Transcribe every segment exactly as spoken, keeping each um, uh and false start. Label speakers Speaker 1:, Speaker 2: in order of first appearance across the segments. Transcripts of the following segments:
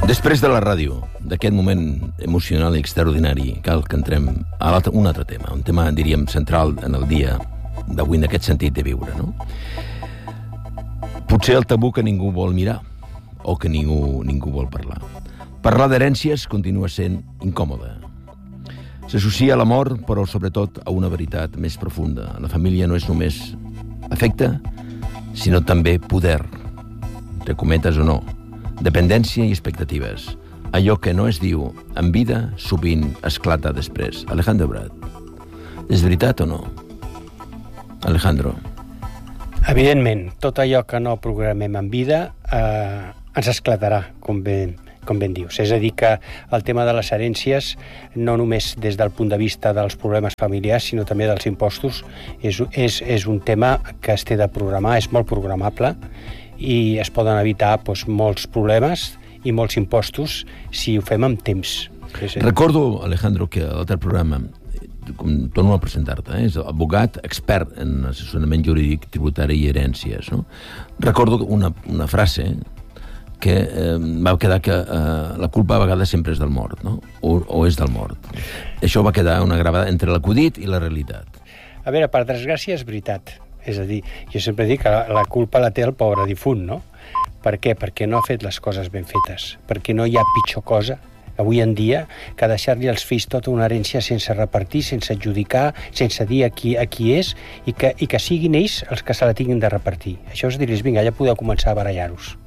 Speaker 1: Després de la ràdio, d'aquest moment emocional i extraordinari, cal que entrem a un altre tema, un tema, diríem, central en el dia d'avui, en aquest sentit de viure, no? Potser el tabú que ningú vol mirar, o que ningú, ningú vol parlar. Parlar d'herències continua sent incòmode. S'associa a la mort, però sobretot a una veritat més profunda. La família no és només afecte, sinó també poder, entre cometes o no, dependència i expectatives. Allò que no es diu en vida sovint esclata després. Alejandro Prat, és veritat o no? Alejandro.
Speaker 2: Evidentment, tot allò que no programem en vida eh, ens esclatarà, com ben, com ben dius. És a dir, que el tema de les herències, no només des del punt de vista dels problemes familiars, sinó també dels impostos, és, és, és un tema que es té de programar, és molt programable, i es poden evitar doncs, molts problemes i molts impostos si ho fem amb temps.
Speaker 1: Recordo, Alejandro, que a l'altre programa, com torno a presentar-te, eh? És advocat expert en assessorament jurídic, tributari i herències, no? Recordo una, una frase que eh, va quedar que eh, la culpa a vegades sempre és del mort, no? O, o és del mort. Això va quedar una gravada entre l'acudit i la realitat.
Speaker 2: A veure, per desgràcia és veritat. És a dir, jo sempre dic que la, la culpa la té el pobre difunt, no? Per què? Perquè no ha fet les coses ben fetes. Perquè no hi ha pitjor cosa avui en dia que deixar-li als fills tota una herència sense repartir, sense adjudicar, sense dir a qui, a qui és, i que, i que siguin ells els que se la tinguin de repartir. Això és dir-los, vinga, ja podeu començar a barallar-vos.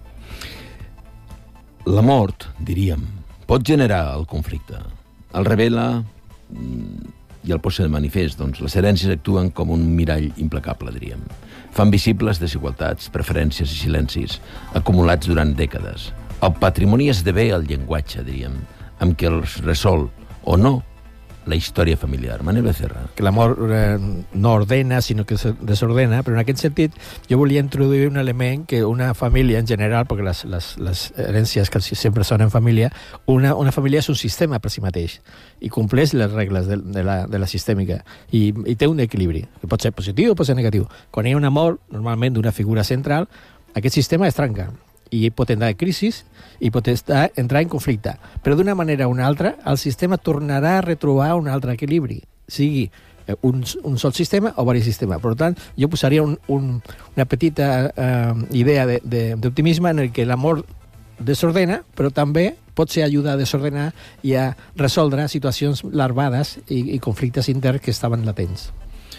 Speaker 1: La mort, diríem, pot generar el conflicte. El revela i el posa de manifest. Doncs les herències actuen com un mirall implacable, diríem. Fan visibles desigualtats, preferències i silencis acumulats durant dècades. El patrimoni esdevé el llenguatge, diríem, amb què els resol o no la història familiar. Manel Becerra.
Speaker 3: Que l'amor eh, no ordena, sinó que se desordena, però en aquest sentit jo volia introduir un element que una família en general, perquè les, les, les herències que sempre són en família, una, una família és un sistema per si mateix i compleix les regles de, de, la, de la sistèmica i, i té un equilibri, que pot ser positiu o pot ser negatiu. Quan hi ha una mort, normalment d'una figura central, aquest sistema es trenca i pot entrar en crisi i pot estar, entrar en conflicte. Però d'una manera o una altra, el sistema tornarà a retrobar un altre equilibri, sigui un, un sol sistema o diversos sistemes. Per tant, jo posaria un, un, una petita eh, idea d'optimisme en el que l'amor desordena, però també pot ser ajudar a desordenar i a resoldre situacions larvades i, i conflictes interns que estaven latents.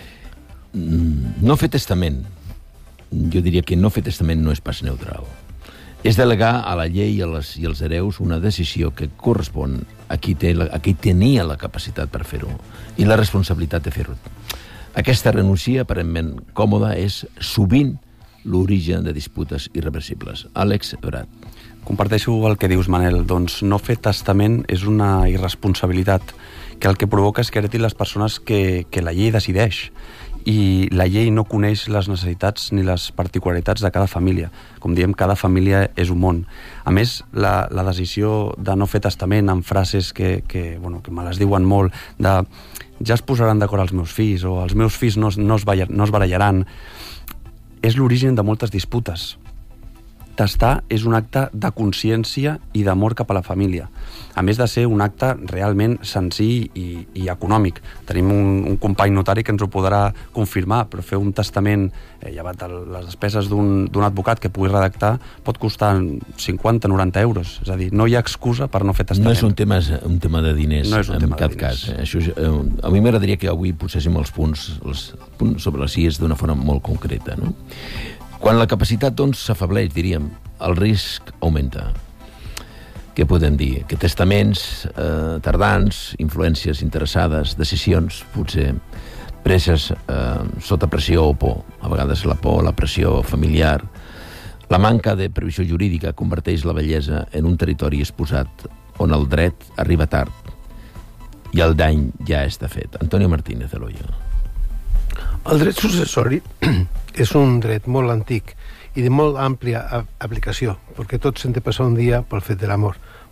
Speaker 1: No fer testament. Jo diria que no fer testament no és pas neutral. És delegar a la llei i, a les, i als hereus una decisió que correspon a qui, té la, a qui tenia la capacitat per fer-ho i la responsabilitat de fer-ho. Aquesta renúncia, aparentment còmoda, és sovint l'origen de disputes irreversibles. Àlex Prat.
Speaker 4: Comparteixo el que dius, Manel. Doncs no fer testament és una irresponsabilitat que el que provoca és que hereti les persones que, que la llei decideix. I la llei no coneix les necessitats ni les particularitats de cada família. Com diem, cada família és un món. A més, la, la decisió de no fer testament amb frases que, que, bueno, que me les diuen molt, de ja es posaran d'acord els meus fills o els meus fills no, no, es, ballar, no es barallaran, és l'origen de moltes disputes. Testar és un acte de consciència i d'amor cap a la família, a més de ser un acte realment senzill i, i econòmic. Tenim un, un company notari que ens ho podrà confirmar, però fer un testament, eh, llevat el, les despeses d'un advocat que pugui redactar, pot costar cinquanta a noranta euros. És a dir, no hi ha excusa per no fer testament.
Speaker 1: No és un tema, un tema de diners,
Speaker 4: no és un
Speaker 1: en
Speaker 4: tema
Speaker 1: cap
Speaker 4: de diners.
Speaker 1: cas. Això, eh, a mi m'agradaria que avui poséssim els punts, els punts sobre les ies d'una forma molt concreta, no? Quan la capacitat, doncs, s'afableix, diríem, el risc augmenta. Què podem dir? Que testaments eh, tardans, influències interessades, decisions, potser preses eh, sota pressió o por. A vegades la por, la pressió familiar. La manca de previsió jurídica converteix la bellesa en un territori exposat on el dret arriba tard i el dany ja està fet. Antonio Martínez de l'Olla.
Speaker 5: El dret successori és un dret molt antic i de molt àmplia aplicació, perquè tot s'han de passar un dia pel fet de la mort.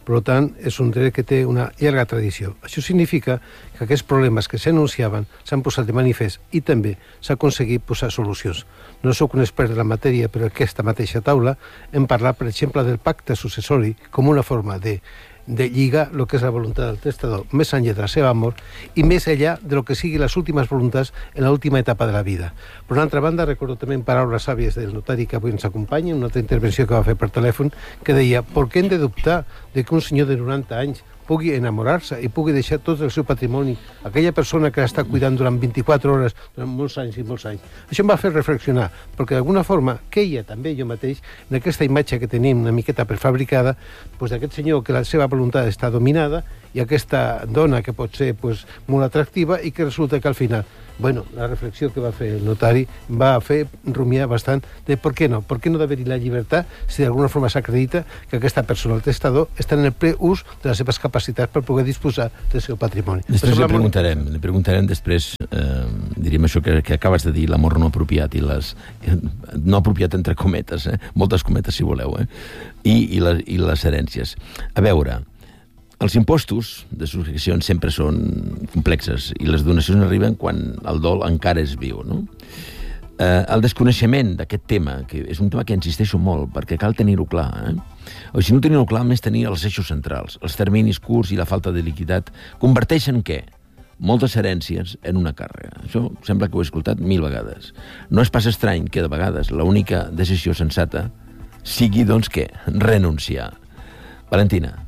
Speaker 5: Per tant, és un dret que té una llarga tradició. Això significa que aquests problemes que s'anunciaven s'han posat de manifest i també s'ha aconseguit posar solucions. No sóc un expert de la matèria, però aquesta mateixa taula hem parlat, per exemple, del pacte successori com una forma de de lligar el que és la voluntat del testador més enllà de la seva mort i més enllà de lo que sigui les últimes voluntats en l'última etapa de la vida. Per una altra banda, recordo també paraules sàvies del notari que avui ens acompanya, en una altra intervenció que va fer per telèfon, que deia: ¿por qué hem de dubtar de que un senyor de noranta anys pugui enamorar-se i pugui deixar tot el seu patrimoni a aquella persona que l'està cuidant durant vint-i-quatre hores, durant molts anys i molts anys? Això em va fer reflexionar, perquè d'alguna forma queia també jo mateix en aquesta imatge que tenim una miqueta prefabricada, doncs d'aquest senyor que la seva voluntat està dominada i aquesta dona que pot ser pues, molt atractiva i que resulta que al final, bueno, la reflexió que va fer el notari va fer rumiar bastant de per què no, per què no d'haver-hi la llibertat si d'alguna forma s'acredita que aquesta persona, el testador, està en el ple ús de les seves capacitats per poder disposar del seu patrimoni.
Speaker 1: Després li preguntarem, li preguntarem després, eh, diríem això que, que acabes de dir, l'amor no apropiat i les... no apropiat entre cometes, eh? Moltes cometes si voleu, eh? I, i, les, i les herències. A veure, els impostos de successions sempre són complexes i les donacions arriben quan el dol encara és viu, no? Eh, el desconeixement d'aquest tema, que és un tema que insisteixo molt, perquè cal tenir-ho clar, eh? O si no tenir-ho clar, més tenir els eixos centrals. Els terminis curts i la falta de liquiditat converteixen què? Moltes herències en una càrrega. Això sembla que ho he escoltat mil vegades. No és pas estrany que de vegades l'única decisió sensata sigui, doncs, què? Renunciar. Valentina.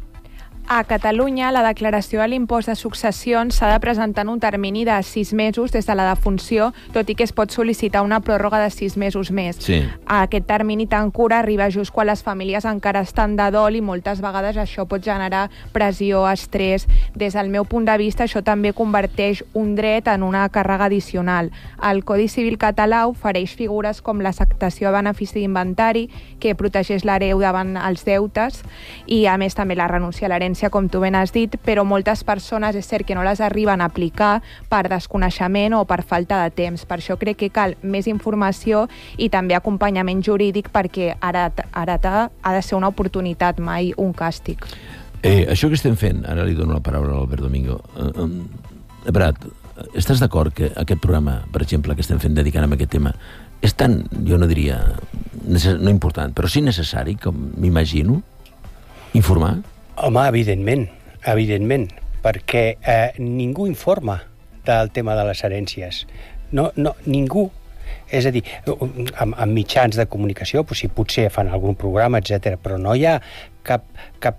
Speaker 6: A Catalunya, la declaració de l'impost de successions s'ha de presentar en un termini de sis mesos des de la defunció, tot i que es pot sol·licitar una pròrroga de sis mesos més.
Speaker 1: Sí.
Speaker 6: Aquest termini tan curt arriba just quan les famílies encara estan de dol i moltes vegades això pot generar pressió, estrès. Des del meu punt de vista, això també converteix un dret en una càrrega addicional. El Codi Civil català ofereix figures com l'acceptació de benefici d'inventari, que protegeix l'hereu davant els deutes, i a més també la renúncia a l'herència, com tu ben has dit, però moltes persones és cert que no les arriben a aplicar per desconeixement o per falta de temps. Per això crec que cal més informació i també acompanyament jurídic, perquè heretar ha de ser una oportunitat, mai un càstig.
Speaker 1: Eh, això que estem fent, ara li dono la paraula a l'Albert Domingo. Eh, eh, Brat, estàs d'acord que aquest programa, per exemple, que estem fent dedicant a aquest tema, és tan, jo no diria, no important, però sí necessari, com m'imagino, informar?
Speaker 2: Home, evidentment, evidentment, perquè eh, ningú informa del tema de les herències. No, no, ningú. És a dir, amb, amb mitjans de comunicació, doncs, si potser fan algun programa, etcètera, però no hi ha cap, cap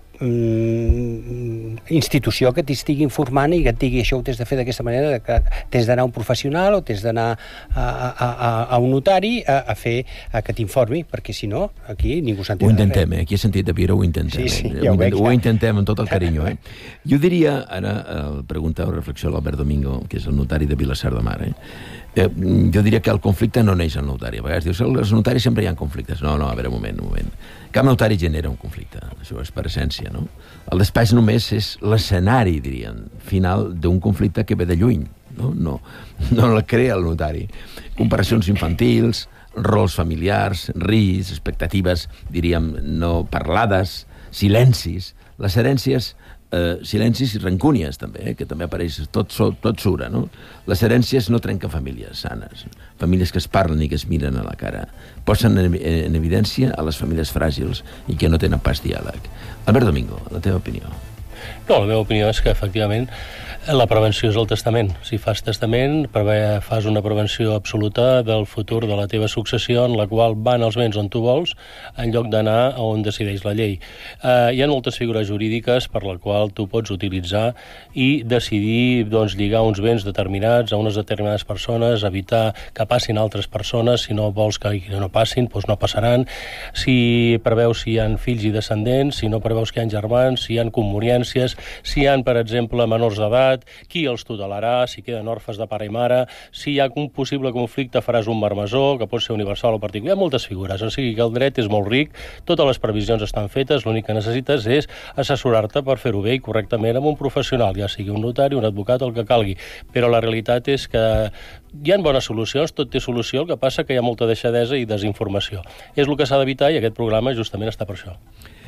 Speaker 2: mm, institució que t'estigui informant i que et digui això ho tens de fer d'aquesta manera, que tens d'anar a un professional o tens d'anar a, a, a, a un notari a, a fer a que t'informi, perquè si no, aquí ningú s'entén.
Speaker 1: Ho intentem, eh? Aquí a Sentit de Pira ho intentem.
Speaker 2: Sí, sí,
Speaker 1: eh?
Speaker 2: ja ho,
Speaker 1: ho,
Speaker 2: veig,
Speaker 1: ho intentem amb tot el carinyo, eh? Jo diria, ara, el pregunta o reflexió a l'Albert Domingo, que és el notari de Vilassar de Mar, eh? Eh, jo diria que el conflicte no neix al notari. A vegades dius, als notaris sempre hi ha conflictes. No, no, a veure, un moment, un moment. Cap notari genera un conflicte, això és per essència, no? El despatx només és l'escenari, diríem, final d'un conflicte que ve de lluny, no? No, no el crea el notari. Comparacions infantils, rols familiars, riscs, expectatives, diríem, no parlades, silencis. Les herències, eh, silencis i rancúnies, també, eh, que també apareix, tot, tot sura, no? Les herències no trenquen famílies sanes, famílies que es parlen i que es miren a la cara. Posen en, en evidència a les famílies fràgils i que no tenen pas diàleg. Albert Domingo, la teva opinió.
Speaker 7: No, la meva opinió és que, efectivament, la prevenció és el testament. Si fas testament, fas una prevenció absoluta del futur de la teva successió, en la qual van els béns on tu vols, en lloc d'anar a on decideix la llei. Eh, hi ha moltes figures jurídiques per la qual tu pots utilitzar i decidir, doncs, lligar uns béns determinats a unes determinades persones, evitar que passin altres persones. Si no vols que no passin, doncs no passaran. Si preveus si hi ha fills i descendents, si no preveus que hi ha germans, si hi ha commoriències, si hi ha, per exemple, menors d'edat, qui els tutelarà, si queden orfes de pare i mare, si hi ha un possible conflicte faràs un marmesó, que pot ser universal o particular. Hi ha moltes figures, o sigui que el dret és molt ric, totes les previsions estan fetes, l'únic que necessites és assessorar-te per fer-ho bé i correctament amb un professional, ja sigui un notari, un advocat o el que calgui. Però la realitat és que hi ha bones solucions, tot té solució, el que passa que hi ha molta deixadesa i desinformació. És el que s'ha d'evitar i aquest programa justament està per això.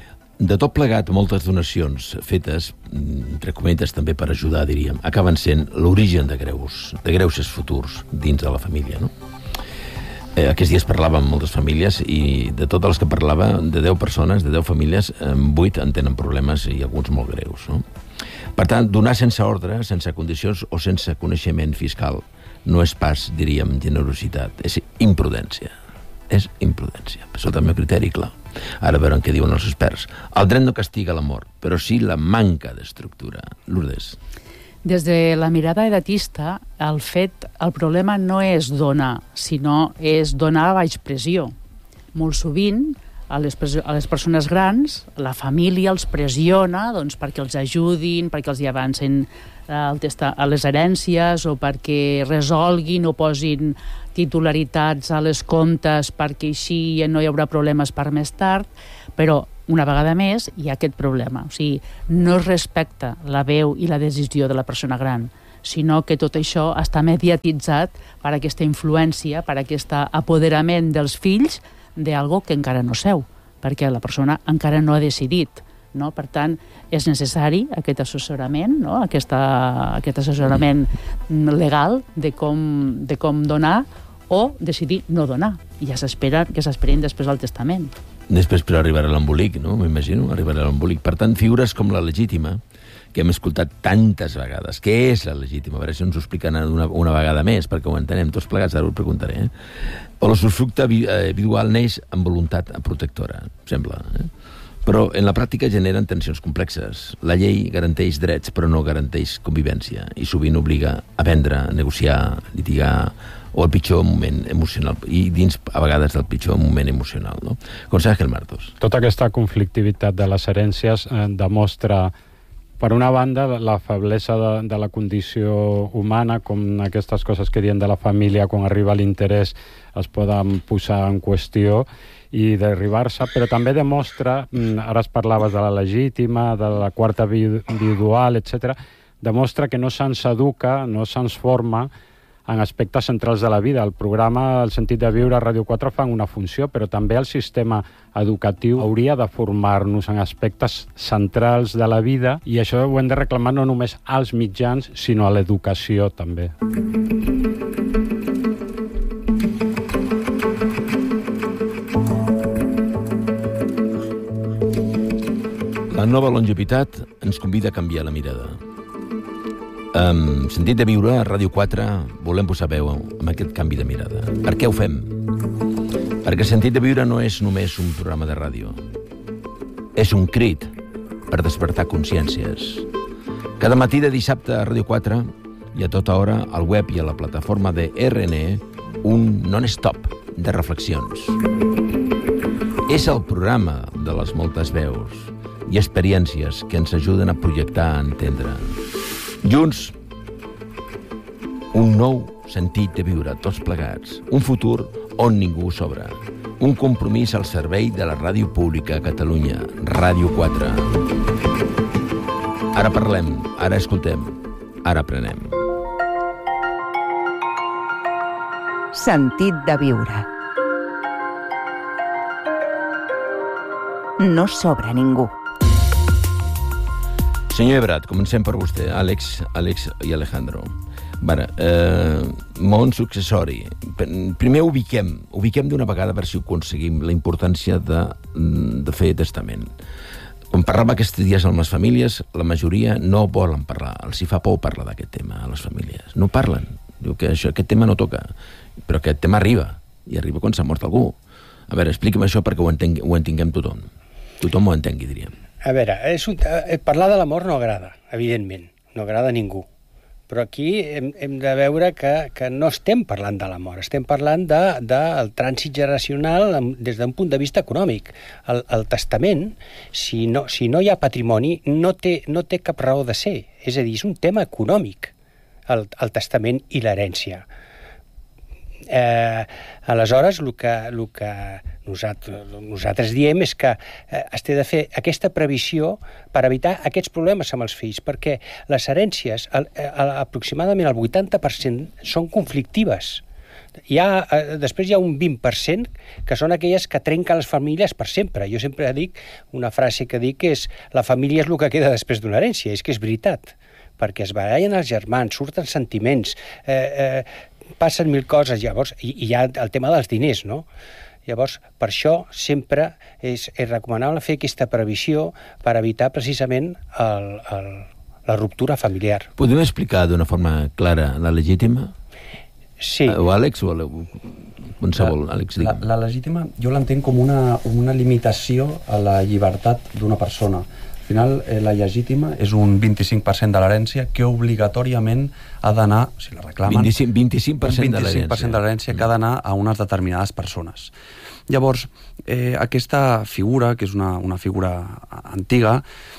Speaker 1: De tot plegat, moltes donacions fetes, entre cometes també per ajudar, diríem, acaben sent l'origen de greus, de greuges futurs dins de la família, no? Eh, aquests dies parlava amb moltes famílies i de totes les que parlava, de deu persones, de deu famílies, vuit en tenen problemes i alguns molt greus, no? Per tant, donar sense ordre, sense condicions o sense coneixement fiscal no és pas, diríem, generositat, és imprudència. És imprudència, sota el meu criteri, clar. Ara veurem què diuen els experts. El dret no castiga l'amor, però sí la manca d'estructura. Lourdes.
Speaker 8: Des de la mirada edatista, el fet, el problema no és donar, sinó és donar a baix pressió. Molt sovint, a les, a les persones grans, la família els pressiona doncs, perquè els ajudin, perquè els hi avancen el testa, a les herències o perquè resolguin o posin titularitats a les comptes perquè així no hi haurà problemes per més tard, però una vegada més hi ha aquest problema. O sigui, no es respecta la veu i la decisió de la persona gran, sinó que tot això està mediatitzat per aquesta influència, per aquest apoderament dels fills d'algo que encara no seu, perquè la persona encara no ha decidit. No? Per tant, és necessari aquest assessorament, no? Aquesta, aquest assessorament legal de com, de com donar o decidir no donar. I ja s'espera que s'esperin després al testament.
Speaker 1: Després per arribar a l'embolic, no? M'imagino, arribar a l'embolic. Per tant, figures com la legítima, que hem escoltat tantes vegades. Què és la legítima? A veure si ens ho expliquen una, una vegada més, perquè ho entenem tots plegats, ara ho preguntaré. Eh? O l'usufructe habitual neix amb voluntat protectora, sembla, eh? Però en la pràctica generen tensions complexes. La llei garanteix drets, però no garanteix convivència, i sovint obliga a vendre, a negociar, litigar, o el pitjor moment emocional, i dins, a vegades, del pitjor moment emocional, no? Conseller Ángel Martos.
Speaker 9: Tota aquesta conflictivitat de les herències eh, demostra, per una banda, la feblesa de, de la condició humana, com aquestes coses que diem de la família, quan arriba l'interès es poden posar en qüestió, i derribar-se, però també demostra, ara es parlaves de la legítima, de la quarta individual, etcètera, demostra que no se'ns educa, no se'ns forma en aspectes centrals de la vida. El programa El sentit de viure a Ràdio quatre fan una funció, però també el sistema educatiu hauria de formar-nos en aspectes centrals de la vida, i això ho hem de reclamar no només als mitjans, sinó a l'educació també.
Speaker 1: La nova longevitat ens convida a canviar la mirada. Amb Sentit de viure, a Ràdio quatre, volem posar veu amb aquest canvi de mirada. Per què ho fem? Perquè Sentit de viure no és només un programa de ràdio. És un crit per despertar consciències. Cada matí de dissabte a Ràdio quatre i a tota hora al web i a la plataforma de R N E, un non-stop de reflexions. És el programa de les moltes veus i experiències que ens ajuden a projectar, a entendre. Junts, un nou sentit de viure tots plegats, un futur on ningú sobra, un compromís al servei de la ràdio pública a Catalunya, Ràdio quatre. Ara parlem, ara escoltem, ara aprenem.
Speaker 10: Sentit de viure. No sobra ningú.
Speaker 1: Senyor Ebrat, comencem per vostè, Àlex, Àlex i Alejandro. Bara, eh, món successori. Primer ubiquem, ubiquem d'una vegada per si aconseguim la importància de, de fer testament. Quan parlava aquests dies amb les famílies, la majoria no volen parlar, els hi fa por parlar d'aquest tema a les famílies. No parlen, diu que això, aquest tema no toca, però aquest tema arriba, i arriba quan s'ha mort algú. A veure, expliqui'm això perquè ho, entengui, ho entenguem tothom. Tothom ho entengui, diríem.
Speaker 2: A veure, és un, eh, parlar de l'amor no agrada, evidentment, no agrada a ningú. Però aquí hem, hem de veure que, que no estem parlant de l'amor, estem parlant del de, de trànsit generacional des d'un punt de vista econòmic. El, el testament, si no, si no hi ha patrimoni, no té, no té cap raó de ser. És a dir, és un tema econòmic, el, el testament i l'herència. Eh, aleshores, el que, el que nosaltres, nosaltres diem és que eh, es té de fer aquesta previsió per evitar aquests problemes amb els fills, perquè les herències, el, el, aproximadament el vuitanta per cent són conflictives. hi ha, eh, després hi ha un vint per cent que són aquelles que trenquen les famílies per sempre. Jo sempre dic, una frase que dic és la família és el que queda després d'una herència, és que és veritat, perquè es barallen els germans, surten sentiments, eh, eh, passen mil coses, llavors, i, i hi ha el tema dels diners, no? Llavors, per això sempre és, és recomanable fer aquesta previsió per evitar precisament el, el, la ruptura familiar.
Speaker 1: Podem explicar d'una forma clara la legítima?
Speaker 2: Sí.
Speaker 1: O Àlex, o qualsevol, Àlex,
Speaker 4: la,
Speaker 1: digue'm.
Speaker 4: la legítima jo l'entenc com una, una limitació a la llibertat d'una persona. Al final, eh, la legítima és un vint-i-cinc per cent de l'herència que obligatoriament ha d'anar, si la reclamen...
Speaker 1: vint-i-cinc, vint-i-cinc per cent de l'herència.
Speaker 4: vint-i-cinc per cent de l'herència que ha d'anar a unes determinades persones. Llavors, eh, aquesta figura, que és una, una figura antiga,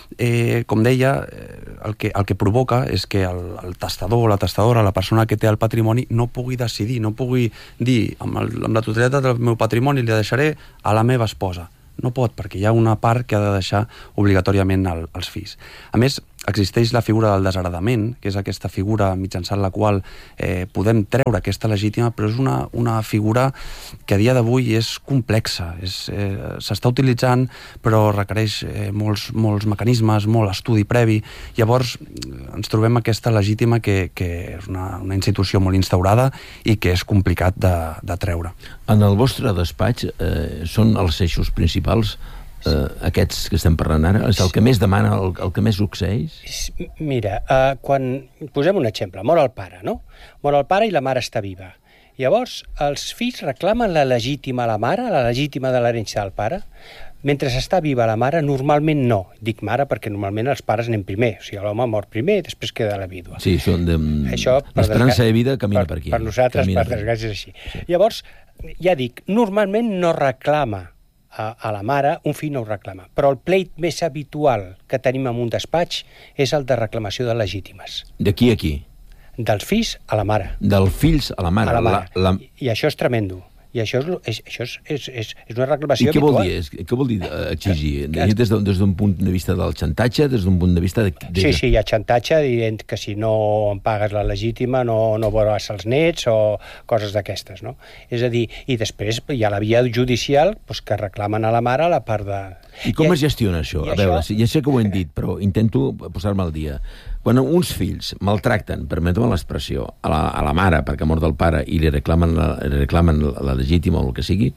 Speaker 4: eh, com deia, eh, el, que, el que provoca és que el, el testador o la testadora, la persona que té el patrimoni, no pugui decidir, no pugui dir, amb, el, amb la totalitat del meu patrimoni li deixaré a la meva esposa. No pot, perquè hi ha una part que ha de deixar obligatòriament el, els fills. A més, existeix la figura del desheredament, que és aquesta figura mitjançant la qual eh, podem treure aquesta legítima, però és una, una figura que a dia d'avui és complexa. És, eh, s'està utilitzant, però requereix eh, molts, molts mecanismes, molt estudi previ. Llavors, ens trobem aquesta legítima que, que és una, una institució molt instaurada i que és complicat de, de treure.
Speaker 1: En el vostre despatx eh, són els eixos principals eh, aquests que estem parlant ara? És el que més demana, el, el que més succeeix?
Speaker 2: Mira, uh, quan... posem un exemple, mor el pare, no? Mor el pare i la mare està viva. Llavors, els fills reclamen la legítima a la mare, la legítima de l'herència del pare. Mentre està viva la mare, normalment no. Dic mare perquè normalment els pares anem primer. O sigui, l'home mor primer i després queda la vídua.
Speaker 1: Sí, són de...
Speaker 2: Això,
Speaker 1: l'esperança de vida camina per, per aquí.
Speaker 2: Per nosaltres,
Speaker 1: camina
Speaker 2: per desgràcia, és així. Sí. Llavors, ja dic, normalment no reclama a, a la mare, un fill no ho reclama. Però el pleit més habitual que tenim en un despatx és el de reclamació de legítimes.
Speaker 1: De qui a qui?
Speaker 2: Dels fills a la mare.
Speaker 1: Dels fills a la mare.
Speaker 2: A la mare.
Speaker 1: La, la...
Speaker 2: I, I això és tremendo. I això és, és, això és, és, és, és una reclamació
Speaker 1: I què vol
Speaker 2: habitual.
Speaker 1: dir? És, què vol dir uh, exigir? Des d'un des punt de vista del xantatge, des d'un punt de vista... De, de...
Speaker 2: Sí, sí, hi ha xantatge dient que si no em pagues la legítima no, no veuràs els nets o coses d'aquestes, no? És a dir, i després hi ha la via judicial doncs, que reclamen a la mare la part de...
Speaker 1: I com
Speaker 2: I,
Speaker 1: es gestiona això? A
Speaker 2: això...
Speaker 1: veure, ja sé que ho hem dit, però intento posar-me al dia. Quan uns fills maltracten, permetem l'expressió, a la, a la mare perquè ha mort el pare i li reclamen la, li reclamen la legítima o el que sigui,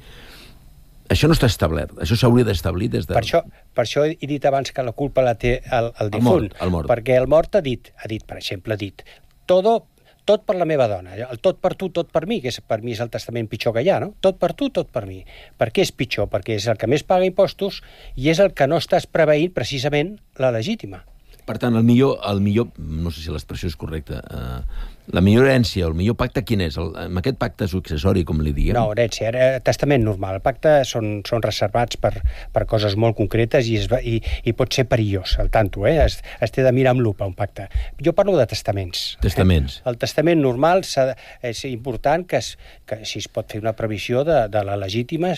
Speaker 1: això no està establert. Això s'hauria d'establir des de...
Speaker 2: Per això, per això he dit abans que la culpa la té el, el difunt.
Speaker 1: El mort, el mort.
Speaker 2: Perquè el mort ha dit, ha dit, per exemple, ha dit todo, tot per la meva dona, el tot per tu, tot per mi, que és, per mi és el testament pitjor que hi ha, no? Tot per tu, tot per mi. Per què és pitjor? Perquè és el que més paga impostos i és el que no estàs preveint precisament la legítima.
Speaker 1: Per tant, el millor, el millor, no sé si l'expressió és correcta, eh, la millor herència, el millor pacte, quin és? El, amb aquest pacte successori, com li diguem?
Speaker 2: No, herència, era testament normal. El pacte són, són reservats per, per coses molt concretes i, es va, i, i pot ser perillós, al tanto, eh? Es, es té de mirar amb lupa, un pacte. Jo parlo de testaments.
Speaker 1: Testaments.
Speaker 2: Eh? El testament normal de, és important que, es, que si es pot fer una previsió de, de la legítima,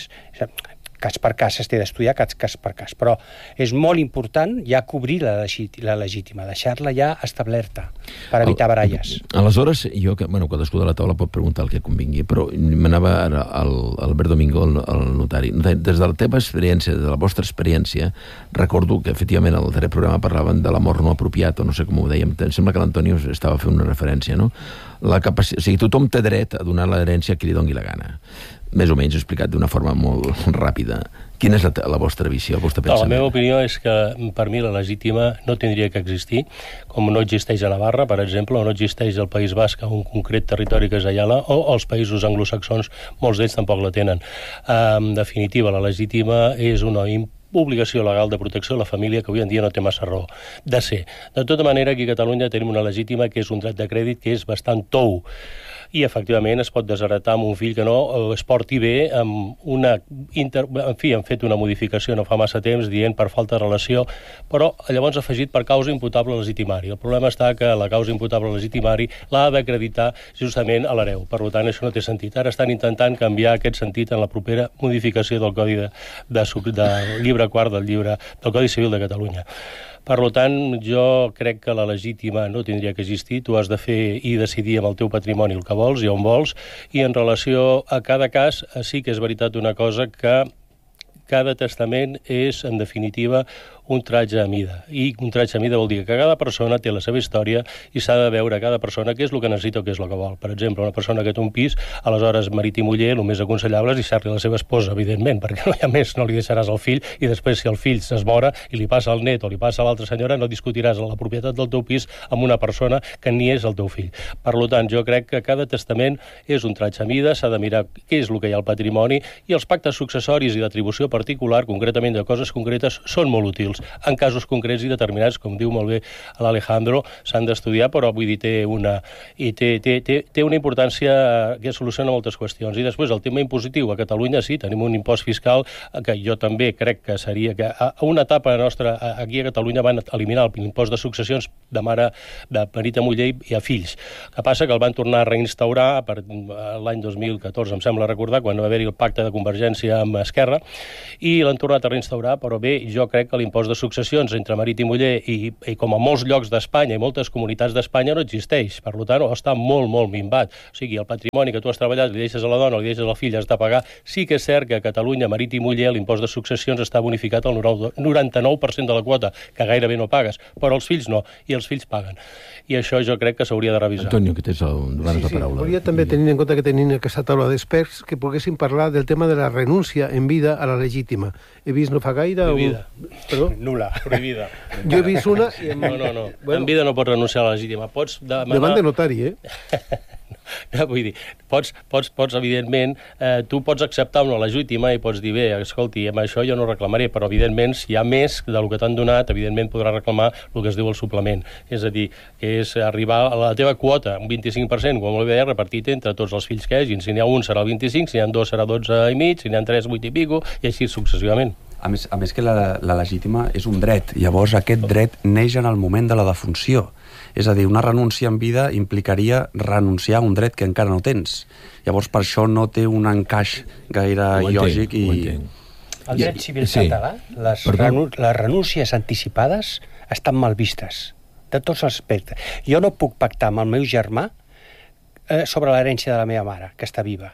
Speaker 2: cas per cas, s'ha d'estudiar cas, cas per cas, però és molt important ja cobrir la, la legítima, deixar-la ja establerta per evitar baralles.
Speaker 1: Aleshores, jo, que, bueno, cadascú de la taula pot preguntar el que convingui, però m'anava ara al Albert Domingo, el, el notari. Des de la teva experiència, de la vostra experiència, recordo que efectivament al darrer programa parlaven de l'amor no apropiat, o no sé com ho dèiem, em sembla que l'Antonio estava fent una referència, no? La capaci... O sigui, tothom té dret a donar l'herència a qui li doni la gana. Més o menys explicat d'una forma molt ràpida. Quina és la, la vostra visió, el vostre pensament?
Speaker 7: La meva opinió és que per mi la legítima no tindria que existir, com no existeix a Navarra, per exemple, o no existeix al País Basc, un concret territori que és Ayala, o els països anglosaxons, molts d'ells tampoc la tenen. En definitiva, la legítima és una obligació legal de protecció a la família que avui en dia no té massa raó de ser. De tota manera, aquí a Catalunya tenim una legítima que és un dret de crèdit que és bastant tou, i efectivament es pot desheretar amb un fill que no es porti bé amb una... Inter... En fi, han fet una modificació no fa massa temps dient per falta de relació, però llavors ha afegit per causa imputable legitimari. El problema està que la causa imputable legitimari l'ha d'acreditar justament a l'hereu. Per tant, això no té sentit. Ara estan intentant canviar aquest sentit en la propera modificació del Codi de, de, de llibre llibre quart del llibre del Codi Civil de Catalunya. Per tant, jo crec que la legítima no tindria que existir. Tu has de fer i decidir amb el teu patrimoni el que vols i on vols, i en relació a cada cas sí que és veritat una cosa, que cada testament és, en definitiva, un tratge a mida. I un tratge a mida vol dir que cada persona té la seva història i s'ha de veure cada persona què és el que necessita o què és el que vol. Per exemple, una persona que té un pis, aleshores marit i muller, el més aconsellable és deixar-li la seva esposa, evidentment, perquè no hi ha més, no li deixaràs al fill, i després si el fill s'esmora i li passa al net o li passa a l'altra senyora, no discutiràs la propietat del teu pis amb una persona que ni és el teu fill. Per tant, jo crec que cada testament és un tratge a mida, s'ha de mirar què és el que hi ha al patrimoni, i els pactes successoris i d'atribució particular, concretament de coses concretes, són molt útils. En casos concrets i determinats, com diu molt bé l'Alejandro, s'han d'estudiar, però vull dir, té una, i té, té, té, té una importància que soluciona moltes qüestions. I després el tema impositiu. A Catalunya sí, tenim un impost fiscal que jo també crec que seria que a una etapa nostra, aquí a Catalunya van eliminar l'impost de successions de mare, de marit a muller i a fills. El que passa que el van tornar a reinstaurar per l'any dos mil catorze, em sembla recordar, quan va haver-hi el pacte de Convergència amb Esquerra, i l'han tornat a reinstaurar, però bé, jo crec que l'impost de successions entre marit i muller, i, i com a molts llocs d'Espanya i moltes comunitats d'Espanya, no existeix. Per tant, està molt, molt minvat. O sigui, el patrimoni que tu has treballat, li deixes a la dona, li deixes al fill, has de pagar. Sí que és cert que a Catalunya, marit i muller, l'impost de successions està bonificat al noranta-nou per cent de la quota, que gairebé no pagues, però els fills no, i els fills paguen. I això jo crec que s'hauria de revisar.
Speaker 1: Antonio, que tens el,
Speaker 5: sí, sí. La volia també tenir en compte que tenim aquesta taula d'experts que poguessin parlar del tema de la renúncia en vida a la legítima. He vist no fa gaire...
Speaker 7: Prohibida.
Speaker 5: Un... Perdó?
Speaker 7: Nula. Prohibida.
Speaker 5: Jo he vist una... I en...
Speaker 7: No, no, no. Bueno, en vida no pots renunciar a la legítima. Pots demanar...
Speaker 5: Davant de notari, eh?
Speaker 7: No, vull dir, pots, pots, pots evidentment, eh, tu pots acceptar una legítima i pots dir, bé, escolti, amb això jo no reclamaré, però evidentment, si hi ha més del que t'han donat, evidentment podràs reclamar el que es diu el suplement. És a dir, que és arribar a la teva quota, un vint-i-cinc per cent, com molt bé, repartit entre tots els fills que hagin. Si n'hi ha un serà el vint-i-cinc, si n'hi ha dos serà dotze i mig, si n'hi ha tres, vuit i pico, i així successivament.
Speaker 4: A més, a més que la, la legítima és un dret, llavors aquest dret neix en el moment de la defunció. És a dir, una renúncia en vida implicaria renunciar a un dret que encara no tens. Llavors, per això no té un encaix gaire lògic. I...
Speaker 2: El dret civil català, les, renu les renúncies anticipades estan mal vistes, de tots els aspectes. Jo no puc pactar amb el meu germà eh, sobre l'herència de la meva mare, que està viva.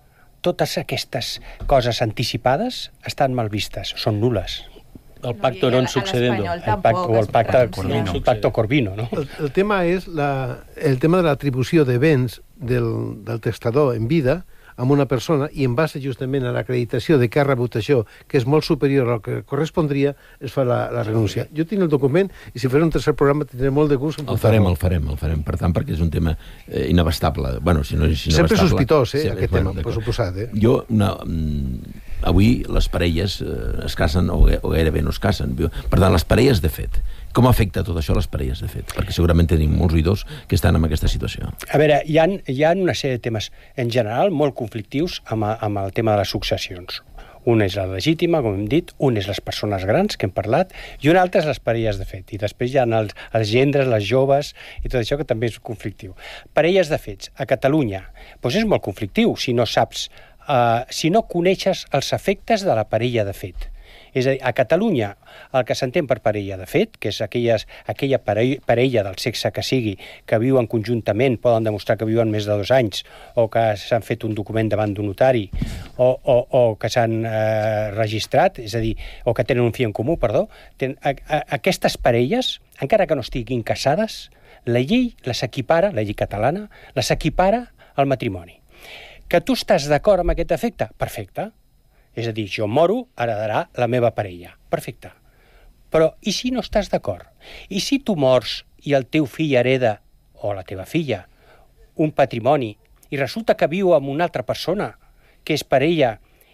Speaker 2: Totes aquestes coses anticipades estan mal vistes, són nules.
Speaker 7: El pacto non succedendo.
Speaker 2: El pacto, o el pacte Corvino. El pacto Corvino, no?
Speaker 5: El, el tema és la, el tema de l'atribució de béns del, del testador en vida amb una persona, i en base justament a l'acreditació de que ha rebut això, que és molt superior al que correspondria, es fa la, la renúncia. Jo tinc el document, i si faré un tercer programa tindré molt de gust.
Speaker 1: El farem, el farem, el farem, per tant, perquè és un tema eh, inabastable. Bueno, si no és inabastable...
Speaker 5: Sempre sospitós, eh, sí, aquest
Speaker 1: bueno,
Speaker 5: tema, per suposat, eh?
Speaker 1: Jo, una, mm, avui les parelles eh, es casen o, o gairebé no es casen. Per tant, les parelles de fet, com afecta tot això a les parelles de fet? Perquè segurament tenim molts oïdors que estan en aquesta situació.
Speaker 2: A veure, hi ha, hi ha una sèrie de temes, en general, molt conflictius amb, amb el tema de les successions. Un és la legítima, com hem dit, un és les persones grans, que hem parlat, i un altre és les parelles de fet. I després hi ha els, els gendres, les joves, i tot això que també és conflictiu. Parelles de fets, a Catalunya, doncs és molt conflictiu si no saps, uh, si no coneixes els efectes de la parella de fet. És a dir, a Catalunya, el que s'entén per parella de fet, que és aquelles, aquella parella del sexe que sigui, que viuen conjuntament, poden demostrar que viuen més de dos anys, o que s'han fet un document davant d'un notari, o, o, o que s'han eh, registrat, és a dir, o que tenen un fill en comú, perdó, ten, a, a, aquestes parelles, encara que no estiguin casades, la llei les equipara, la llei catalana, les equipara al matrimoni. Que tu estàs d'acord amb aquest efecte? Perfecte. És a dir, jo moro, heredarà la meva parella. Perfecte. Però i si no estàs d'acord? I si tu mors i el teu fill hereda, o la teva filla, un patrimoni, i resulta que viu amb una altra persona, que és parella,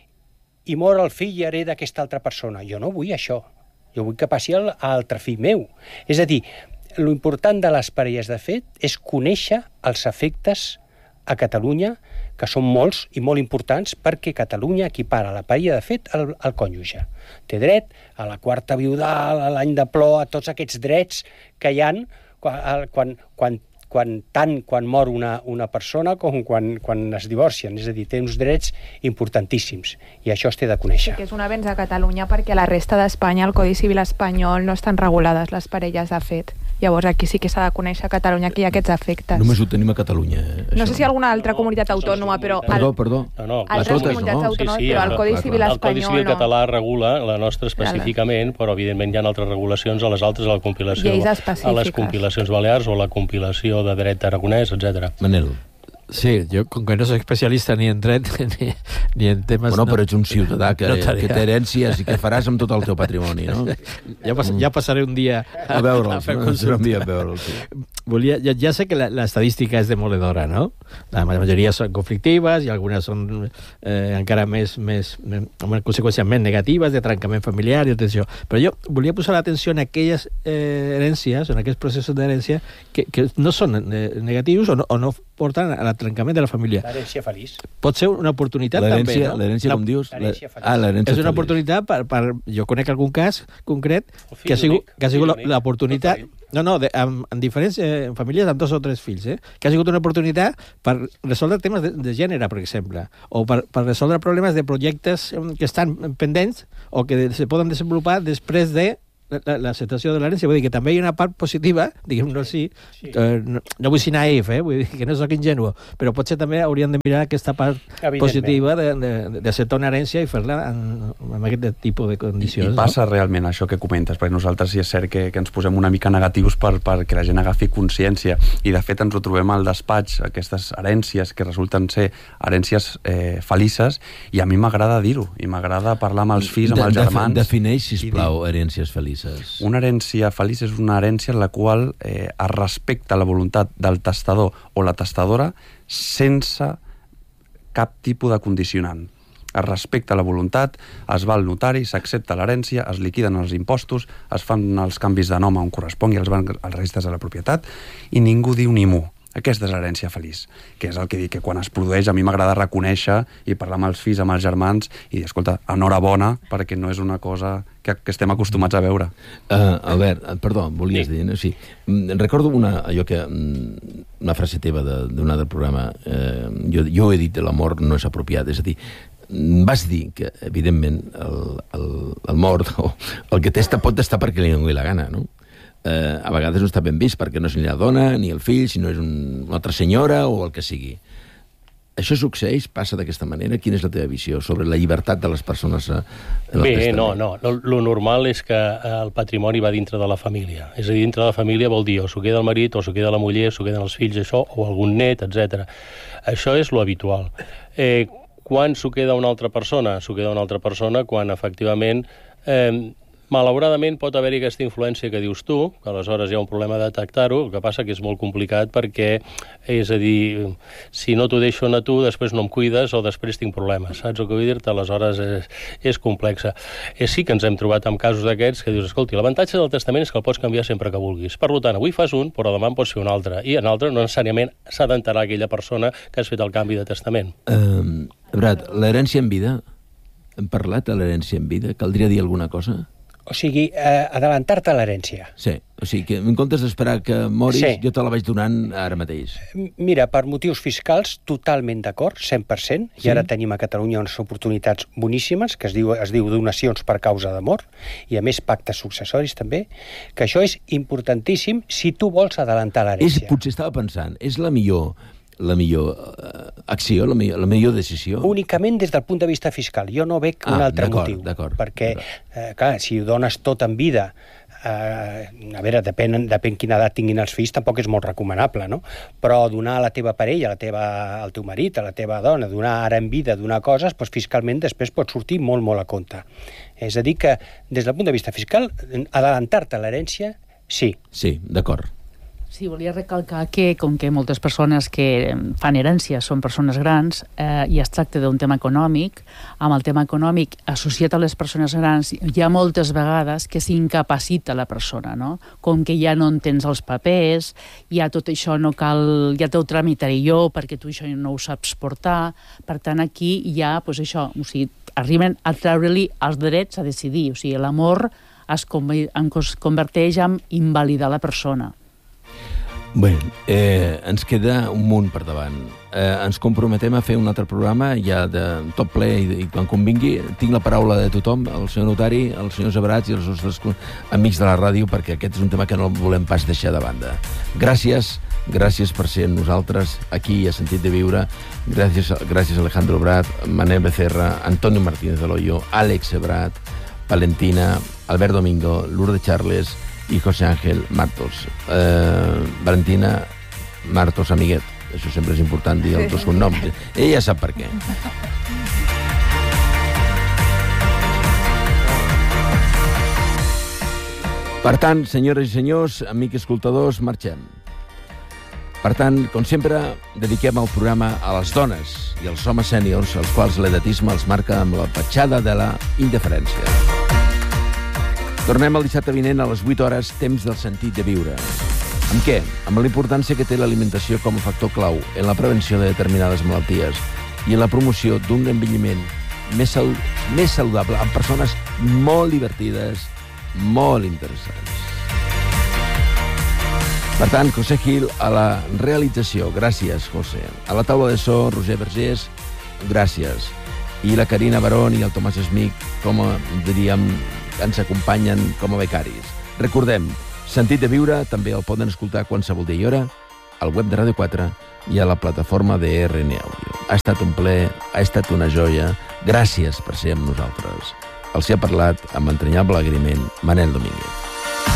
Speaker 2: i mor el fill i hereda aquesta altra persona? Jo no vull això. Jo vull que passi a l'altre fill meu. És a dir, l'important de les parelles de fet és conèixer els efectes a Catalunya, que són molts i molt importants, perquè Catalunya equipara la parella de fet al, al cònjuge. Té dret a la quarta viudal, a l'any de plor, a tots aquests drets que hi han quan, quan, quan, quan, tant quan mor una, una persona com quan, quan es divorcien. És a dir, té uns drets importantíssims i això es té de conèixer.
Speaker 6: Sí, que és un avenç a Catalunya perquè a la resta d'Espanya, al Codi Civil espanyol, no estan regulades les parelles de fet. Llavors aquí sí que s'ha de conèixer a Catalunya que hi ha aquests efectes.
Speaker 1: Només ho tenim a Catalunya, eh,
Speaker 6: No
Speaker 1: això.
Speaker 6: sé si alguna altra comunitat autònoma, però...
Speaker 1: Perdó, perdó.
Speaker 7: No, no,
Speaker 6: Altres
Speaker 1: totes,
Speaker 6: comunitats
Speaker 1: no?
Speaker 6: autònomes,
Speaker 7: Sí, sí,
Speaker 6: però el
Speaker 7: clar,
Speaker 6: Codi
Speaker 1: clar,
Speaker 6: Civil
Speaker 1: clar.
Speaker 7: El Codi
Speaker 6: espanyol
Speaker 7: Civil
Speaker 6: no.
Speaker 7: català regula la nostra específicament, però evidentment hi ha altres regulacions a les altres, a la compilació,
Speaker 6: Lleis
Speaker 7: a les
Speaker 6: específiques.
Speaker 7: compilacions balears o la compilació de dret aragonès, etcètera.
Speaker 1: Manel.
Speaker 3: Sí, yo con que no soy especialista ni en dret ni, ni en temes...
Speaker 1: Bueno,
Speaker 3: no,
Speaker 1: però ets un ciutadà que,
Speaker 3: no
Speaker 1: que té herències i que faràs amb tot el teu patrimoni, no?
Speaker 3: Ja, pas, ja passaré un dia
Speaker 1: A veure'ls,
Speaker 3: fer
Speaker 1: no?
Speaker 3: consulta.
Speaker 1: Un dia a veure'ls, sí.
Speaker 3: Volia, ja, ja sé que la, la estadística és demoledora, no? La majoria són conflictives i algunes són eh, encara més, més, més, amb conseqüències més negatives, de trencament familiar i tot això. Però jo volia posar l'atenció en aquelles eh, herències, en aquells processos d'herència que, que no són eh, negatius o no, o no porten al trencament de la família.
Speaker 2: L'herència feliç.
Speaker 3: Pot ser una oportunitat també,
Speaker 1: L'herència,
Speaker 3: no?
Speaker 1: l'herència
Speaker 3: La-
Speaker 1: com dius?
Speaker 2: l'herència feliç.
Speaker 1: Ah, l'herència
Speaker 3: És una
Speaker 1: feliç.
Speaker 3: oportunitat per, per... Jo conec algun cas concret
Speaker 2: O fill
Speaker 3: que ha sigut,
Speaker 2: únic,
Speaker 3: que ha sigut
Speaker 2: fill únic,
Speaker 3: l'oportunitat...
Speaker 2: tot
Speaker 3: No, no, de, en, en diferents eh, en famílies amb dos o tres fills, eh? Que ha sigut una oportunitat per resoldre temes de, de gènere, per exemple, o per, per resoldre problemes de projectes eh, que estan pendents o que se poden desenvolupar després de la, la situació de l'herència. Vull dir que també hi ha una part positiva, diguem-ho així,
Speaker 2: Sí.
Speaker 3: eh, no, no vull ser naïf, eh? Vull dir que no soc ingenuo, però potser també hauríem de mirar aquesta part
Speaker 2: Evidentment.
Speaker 3: positiva de, de, d'acceptar una herència i fer-la en, en aquest tipus de
Speaker 4: I,
Speaker 3: condicions.
Speaker 4: I passa realment això que comentes, perquè nosaltres sí és cert que, que ens posem una mica negatius per, perquè la gent agafi consciència, i de fet ens ho trobem al despatx, aquestes herències que resulten ser herències eh, felices, i a mi m'agrada dir-ho, i m'agrada parlar amb els fills, amb els
Speaker 1: De- de-
Speaker 4: germans.
Speaker 1: Defineix,
Speaker 4: i dir-
Speaker 1: sisplau, herències felices.
Speaker 4: Una herència feliç és una herència en la qual eh, es respecta la voluntat del testador o la testadora sense cap tipus de condicionant. Es respecta la voluntat, es va al notari, s'accepta l'herència, es liquiden els impostos, es fan els canvis de nom on correspongui als, bancs, als registres de la propietat, i ningú diu ni mu. Aquesta és l'herència feliç, que és el que dic, que quan es produeix a mi m'agrada reconèixer i parlar amb els fills, amb els germans, i dir, escolta, enhorabona, perquè no és una cosa que, que estem acostumats a veure.
Speaker 1: Uh, Albert, eh, perdó, volies dir, no? Sí. Mm, recordo una, allò que, mm, una frase teva de- d'una del programa, eh, jo, jo he dit que l'amor no és apropiat, és a dir, mm, vas dir que, evidentment, el, el, el mort, o el que testa pot estar perquè li doni la gana, no? Eh, a vegades no està ben vist perquè no és ni la dona ni el fill, sinó és un, una altra senyora o el que sigui. Això succeeix, passa d'aquesta manera? Quina és la teva visió sobre la llibertat de les persones eh, en el
Speaker 7: Bé,
Speaker 1: testament?
Speaker 7: no, no. Lo, lo normal és que el patrimoni va dintre de la família. És a dir, dintre de la família vol dir o s'ho queda el marit, o s'ho queda la muller, s'ho queden els fills, això, o algun net, etcètera. Això és lo habitual. Eh, quan s'ho queda una altra persona? S'ho queda una altra persona quan, efectivament, eh, malauradament pot haver-hi aquesta influència que dius tu, que aleshores hi ha un problema de detectar-ho, el que passa que és molt complicat perquè, és a dir, si no t'ho deixo a tu, després no em cuides o després tinc problemes, saps el que vull dir-te? Aleshores és, és complexa. Eh, sí que ens hem trobat amb casos d'aquests que dius, escolti, l'avantatge del testament és que el pots canviar sempre que vulguis. Per tant, avui fas un, però demà en pots fer un altre, i en altre no necessàriament s'ha d'enterar aquella persona que has fet el canvi de testament.
Speaker 1: Uh, Brad, l'herència en vida, hem parlat de l'herència en vida? Caldria dir alguna cosa?
Speaker 2: O sigui, eh, adelantar-te a l'herència.
Speaker 1: Sí, o sigui que en comptes d'esperar que moris,
Speaker 2: Sí.
Speaker 1: jo te la vaig donant ara mateix.
Speaker 2: M- Mira, per motius fiscals, totalment d'acord, cent per cent,
Speaker 1: Sí.
Speaker 2: i ara tenim a Catalunya unes oportunitats boníssimes, que es diu, es diu donacions per causa de mort, i a més pactes successoris també, que això és importantíssim si tu vols adelantar
Speaker 1: És,
Speaker 2: l'herència.
Speaker 1: potser estava pensant, és la millor, la millor uh, acció, la millor, la millor decisió?
Speaker 2: Únicament des del punt de vista fiscal. Jo no veig un
Speaker 1: Ah,
Speaker 2: altre
Speaker 1: d'acord,
Speaker 2: motiu.
Speaker 1: d'acord,
Speaker 2: Perquè,
Speaker 1: d'acord.
Speaker 2: eh, clar, si ho dones tot en vida, eh, a veure, depèn, depèn quina edat tinguin els fills, tampoc és molt recomanable, no? Però donar a la teva parella, a la teva, al teu marit, a la teva dona, donar ara en vida, donar coses, doncs fiscalment després pot sortir molt, molt a compte. És a dir que, des del punt de vista fiscal, adelantar-te a l'herència, sí.
Speaker 1: Sí, d'acord.
Speaker 8: Sí, volia recalcar que, com que moltes persones que fan herència són persones grans eh, i es tracta d'un tema econòmic, amb el tema econòmic associat a les persones grans hi ha moltes vegades que s'incapacita la persona, no? Com que ja no en tens els papers, ja tot això no cal, ja t'ho tramitaré jo perquè tu això no ho saps portar, per tant aquí ja, doncs això, o sigui, arriben a treure-li els drets a decidir, o sigui, l'amor es converteix en invalidar la persona.
Speaker 1: Bé, eh, ens queda un munt per davant. Eh, ens comprometem a fer un altre programa ja de tot ple i, i quan convingui. Tinc la paraula de tothom, el senyor notari, el senyor Zebrats i els nostres amics de la ràdio, perquè aquest és un tema que no volem pas deixar de banda. Gràcies, gràcies per ser amb nosaltres aquí a Sentit de Viure. Gràcies, gràcies Alejandro Brat, Manel Becerra, Antonio Martínez de Loyo, Àlex Zebrat, Valentina, Albert Domingo, Lourdes Charles i José Ángel Martos. Eh, Valentina Martos Amiguet. Això sempre és important dir els dos cognoms. Ella sap per què. Per tant, senyores i senyors, amics escoltadors, marxem. Per tant, com sempre, dediquem el programa a les dones i als homes sèniors, als quals l'edatisme els marca amb la petjada de la indiferència. Tornem el dissabte vinent a les vuit hores, temps del sentit de viure. Amb què? Amb la importància que té l'alimentació com a factor clau en la prevenció de determinades malalties i en la promoció d'un envelliment més, sal més saludable, amb persones molt divertides, molt interessants. Per tant, José Gil a la realització. Gràcies, José. A la taula de so, Roger Vergés, gràcies. I la Carina Barón i el Tomàs Esmic, com diríem, ens acompanyen com a becaris. Recordem, Sentit de Viure també el poden escoltar qualsevol dia i hora al web de Ràdio quatre i a la plataforma de R N Audio. Ha estat un ple, ha estat una joia. Gràcies per ser amb nosaltres. Els hi ha parlat amb entranyable agraïment Manel Domínguez.